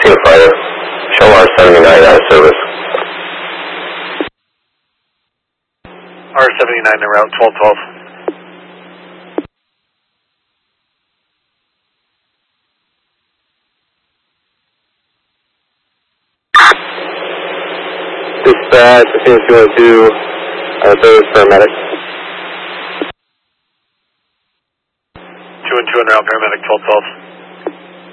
King Fire. Show R79 out of service. R79 en route, 1212. Dispatch, I think it's going to do those paramedic. 2 and 2 en route, paramedic, 1212.